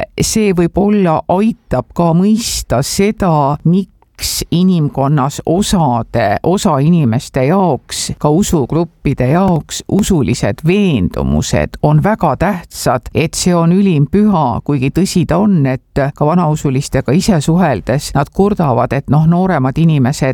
see võib-olla aitab ka mõista seda, miks inimkonnas osa inimeste jaoks, ka usugruppide jaoks usulised veendumused on väga tähtsad, et see on ülim püha, kuigi tõsi ta on, et ka vanausulistega ise suheldes nad kurdavad, et noored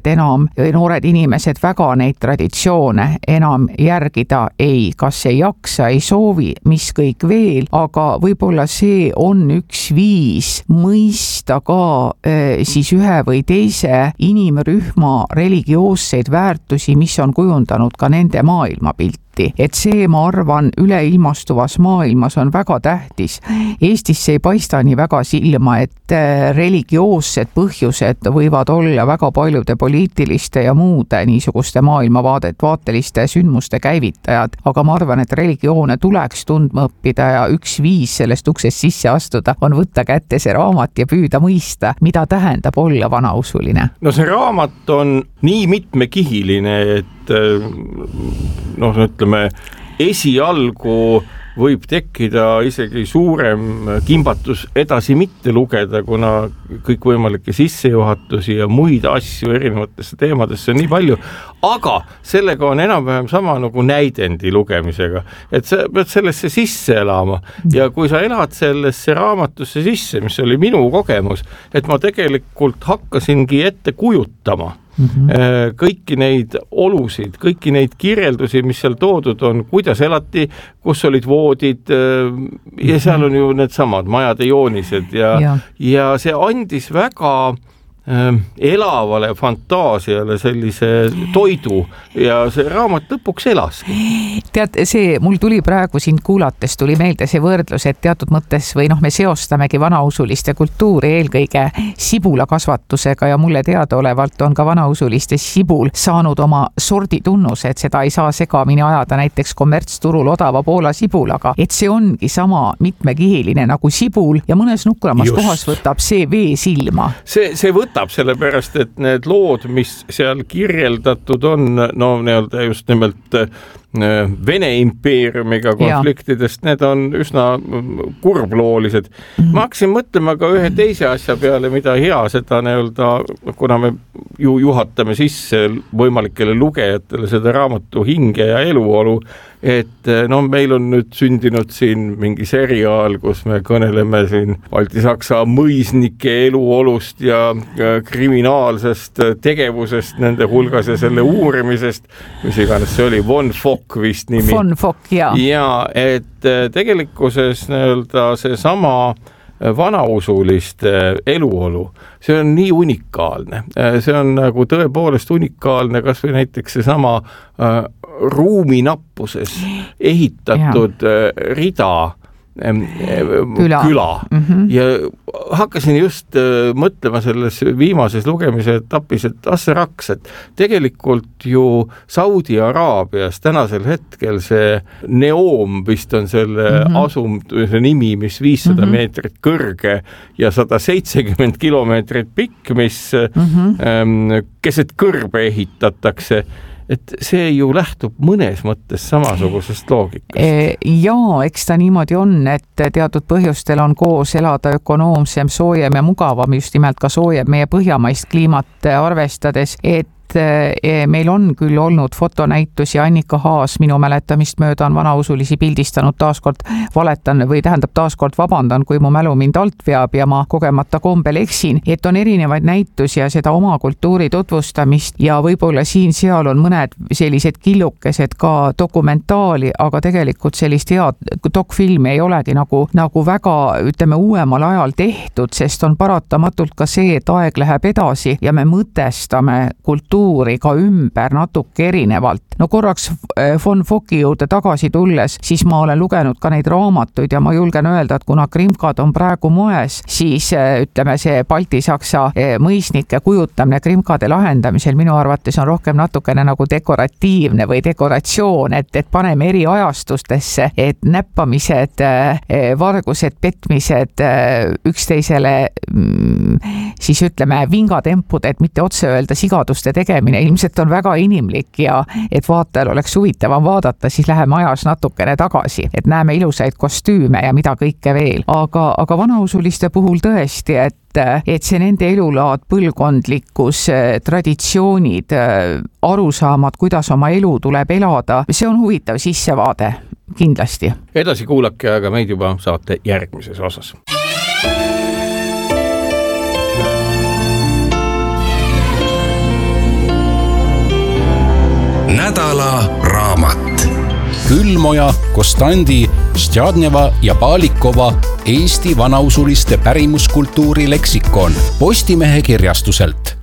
inimesed väga neid traditsioone enam järgida kas ei jaksa, ei soovi, mis kõik veel, aga võib-olla see on üks viis mõista ka siis ühe või teise inimrühma religioosseid väärtusi, mis on kujundanud ka nende maailmapilti. Et see, ma arvan, üleilmastuvas maailmas on väga tähtis. Eestisse ei paista nii väga silma, et religioossed põhjused võivad olla väga paljude poliitiliste ja muude niisuguste maailmavaateliste sündmuste käivitajad, aga ma arvan, et religioone tuleks tundma õppida ja üks viis sellest uksest sisse astuda on võtta kätte see raamat ja püüda mõista, mida tähendab olla vanausuline. No see raamat on nii mitmekihiline, et ütleme, esialgu võib tekkida isegi suurem kimbatus edasi mitte lugeda, kuna kõikvõimalikke sissejuhatusi ja muid asju erinevatesse teemadesse on nii palju, aga sellega on enam-vähem sama nagu näidendi lugemisega, et sa pead sellesse sisse elama ja kui sa elad sellesse raamatusse sisse, mis oli minu kogemus, et ma tegelikult hakkasingi ette kujutama kõiki neid olusid, kõiki neid kirjeldusi, mis seal toodud on, kuidas elati, kus olid voodid ja seal on ju need samad majade joonised ja see andis väga elavale fantaasiale sellise toidu ja see raamat lõpuks elaski. Tead, mul tuli praegu sind kuulates tuli meelde see võrdlus, et teatud mõttes või me seostamegi vanausuliste kultuuri eelkõige sibulakasvatusega ja mulle teadaolevalt on ka vanausuliste sibul saanud oma sorditunnuse, et seda ei saa segamini ajada näiteks kommertsturul odava Poola sibulaga, et see ongi sama mitmekihiline nagu sibul ja mõnes nukramas kohas võtab see vee silma. See võtab sellepärast, et need lood, mis seal kirjeldatud on, just nimelt Vene impeeriumiga konfliktidest, need on üsna kurbloolised. Ma hakkasin mõtlema ka ühe teise asja peale, mida hea seda kuna me ju juhatame sisse võimalikele lugejatele seda raamatu hinge ja eluolu, et meil on nüüd sündinud siin mingi seriaal, kus me kõneleme siin Balti-Saksa mõisnike eluolust ja kriminaalsest tegevusest nende hulgas ja selle uurimisest, mis iganes see oli, Von Fock vist nimi. Von Fock, ja, et tegelikkuses seesama vanausuliste eluolu, see on nii unikaalne. See on nagu tõepoolest unikaalne, kas või näiteks seesama ruuminappuses ehitatud rida küla. Ja hakkasin just mõtlema selles viimases lugemise etapis, et raks, et tegelikult ju Saudi Araabias tänasel hetkel see Neom vist on selle asum, see nimi, mis 500 meetrit kõrge ja 170 kilomeetrit pikk, mis keset kõrbe ehitatakse, et see ju lähtub mõnes mõttes samasugusest loogikast. Jaa, eks ta niimoodi on, et teatud põhjustel on koos elada ökonoomsem, soojem ja mugavam, just nimelt ka soojem meie põhjamaist kliimat arvestades, et meil on küll olnud fotonäitusi, Annika Haas minu mäletamist mööda on vanausulisi pildistanud, taaskord valetan või tähendab taaskord vabandan, kui mu mälu mind alt veab ja ma kogemata kombel eksin, et on erinevaid näitusi ja seda oma kultuuri tutvustamist ja võib-olla siin-seal on mõned sellised killukesed ka dokumentaali, aga tegelikult sellist head dokfilmi ei olegi nagu väga, ütleme, uuemal ajal tehtud, sest on paratamatult ka see, et aeg läheb edasi ja me mõtestame kultuuri ka ümber natuke erinevalt. No korraks Von Focki juurde tagasi tulles, siis ma olen lugenud ka neid raamatuid ja ma julgen öelda, et kuna krimkad on praegu moes, siis ütleme see Balti-Saksa mõisnike kujutamine krimkade lahendamisel minu arvates on rohkem natukene nagu dekoratiivne või dekoratsioon, et paneme eri ajastustesse, et näppamised, vargused, petmised üksteisele siis ütleme vingatempud, et mitte otse öelda sigaduste tegemine ilmselt on väga inimlik ja et vaatajal oleks huvitavam vaadata, siis läheme ajas natukene tagasi, et näeme ilusaid kostüüme ja mida kõike veel. Aga vanausuliste puhul tõesti, et see nende elulaad, põlvkondlikkus, traditsioonid, arusaamad, kuidas oma elu tuleb elada, see on huvitav sissevaade kindlasti. Edasi kuulake aga meid juba saate järgmises osas. Nädala raamat. Külmoja, Kostandi, Stjadneva ja Palikova Eesti vanausuliste pärimuskultuuri leksikon Postimehe kirjastuselt.